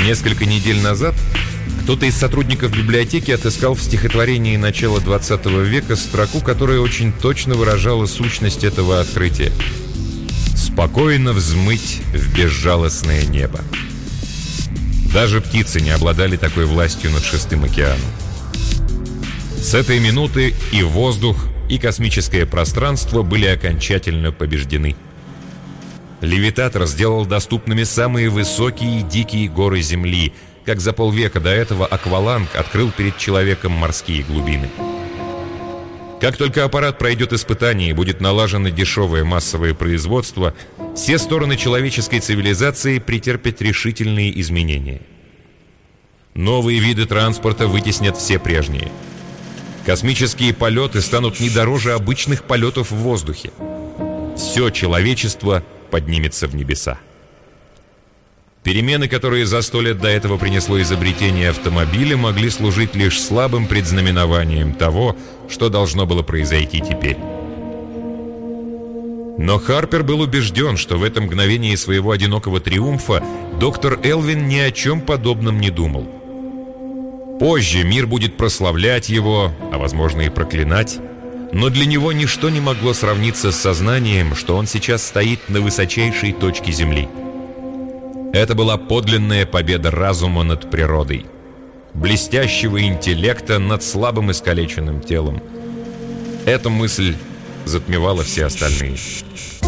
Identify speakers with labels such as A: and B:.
A: Несколько недель назад кто-то из сотрудников библиотеки отыскал в стихотворении начала 20 века строку, которая очень точно выражала сущность этого открытия. «Спокойно взмыть в безжалостное небо». Даже птицы не обладали такой властью над шестым океаном. С этой минуты и воздух, и космическое пространство были окончательно побеждены. Левитатор сделал доступными самые высокие и дикие горы Земли, как за полвека до этого акваланг открыл перед человеком морские глубины. Как только аппарат пройдет испытание и будет налажено дешевое массовое производство, все стороны человеческой цивилизации претерпят решительные изменения. Новые виды транспорта вытеснят все прежние. Космические полеты станут не дороже обычных полетов в воздухе. Все человечество поднимется в небеса. Перемены, которые за 100 лет до этого принесло изобретение автомобиля, могли служить лишь слабым предзнаменованием того, что должно было произойти теперь. Но Харпер был убежден, что в этом мгновении своего одинокого триумфа доктор Элвин ни о чем подобном не думал. Позже мир будет прославлять его, а возможно и проклинать, но для него ничто не могло сравниться с сознанием, что он сейчас стоит на высочайшей точке Земли. Это была подлинная победа разума над природой, блестящего интеллекта над слабым искалеченным телом. Эта мысль затмевала все остальные.